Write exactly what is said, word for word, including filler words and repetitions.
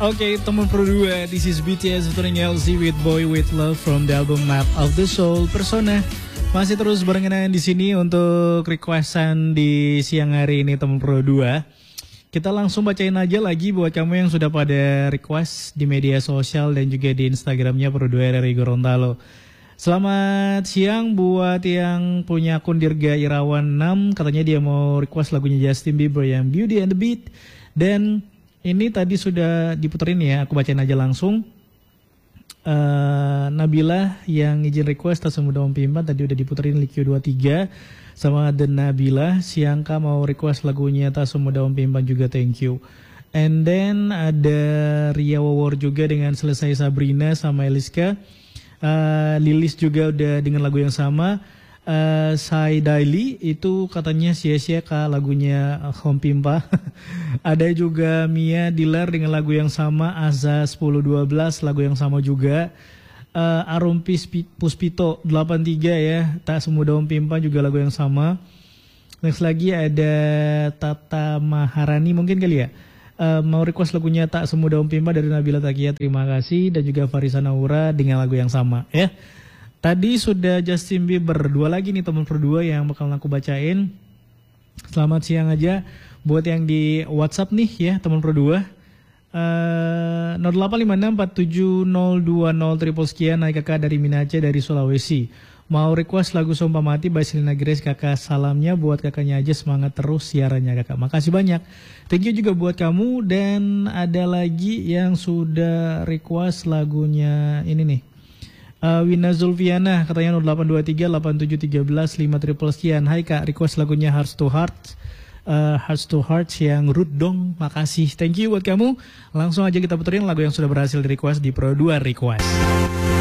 Oke, teman pro dua, this is B T S featuring L Z with Boy With Love from the album Map of the Soul Persona. Masih terus barengan di sini untuk requestan di siang hari ini teman pro dua. Kita langsung bacain aja lagi buat kamu yang sudah pada request di media sosial dan juga di Instagramnya Pro dua R R I Gorontalo. Selamat siang buat yang punya akun Dirga Irawan enam, katanya dia mau request lagunya Justin Bieber yang Beauty and the Beat. Dan ini tadi sudah diputerin ya, aku bacain aja langsung. Uh, Nabila yang izin request Tak Semudah Mimpi tadi udah diputerin Likio dua puluh tiga sama The Nabila. Siangka mau request lagunya Tak Semudah Mimpi juga, thank you. And then ada Ria Wawor juga dengan Selesai Sabrina sama Eliska. uh, Lilis juga udah dengan lagu yang sama. uh, Sai Daily itu katanya sia-sia kah lagunya Home Pimpa. Ada juga Mia Dilar dengan lagu yang sama. Aza sepuluh dua belas lagu yang sama juga. uh, Arum Puspito delapan tiga ya, Tak Semudah Mimpi juga lagu yang sama. Next lagi ada Tata Maharani mungkin kali ya, uh, mau request lagunya Tak Semudah Mimpi dari Nabila Takia, terima kasih. Dan juga Farisa Naura dengan lagu yang sama ya. Tadi sudah Justin Bieber, dua lagi nih teman berdua yang bakal aku bacain. Selamat siang aja buat yang di WhatsApp nih ya teman berdua. Uh, nol delapan lima enam empat tujuh nol dua nol triple sekian. Hai kakak dari Minace dari Sulawesi. Mau request lagu Sumpah Mati by Selena Grace kakak, salamnya buat kakaknya aja, semangat terus siarannya kakak. Makasih banyak. Thank you juga buat kamu. Dan ada lagi yang sudah request lagunya ini nih. Uh, Wina Zulfiana katanya nol delapan dua tiga delapan tujuh tiga lima triple sekian. Hai kak, request lagunya Hearts to Hearts. Uh, Hearts to Hearts yang Root dong, makasih, thank you buat kamu. Langsung aja kita puterin lagu yang sudah berhasil di request di Pro dua Request.